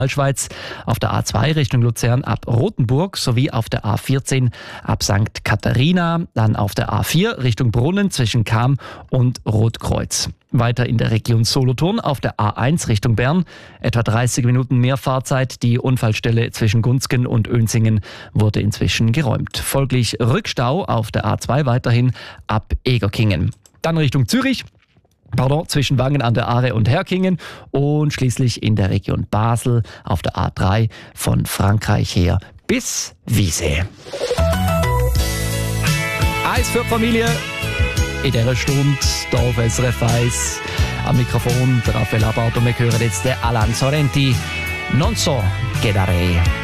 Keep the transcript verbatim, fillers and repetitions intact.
Schweiz, auf der A zwei Richtung Luzern ab Rothenburg sowie auf der A vierzehn ab Sankt Katharina, dann auf der A vier Richtung Brunnen zwischen Cham und Rotkreuz. Weiter in der Region Solothurn auf der A eins Richtung Bern, etwa dreißig Minuten mehr Fahrzeit. Die Unfallstelle zwischen Gunzgen und Oenzingen wurde inzwischen geräumt. Folglich Rückstau auf der A zwei weiterhin ab Egerkingen. Dann Richtung Zürich. Pardon, zwischen Wangen an der Aare und Herkingen und schließlich in der Region Basel auf der A drei von Frankreich her bis Wiese. Eis für die Familie in dieser Stunde hier auf S R F eins. Am Mikrofon der Raphael Abbart und wir hören jetzt den Alan Sorrenti. Non so quedaré.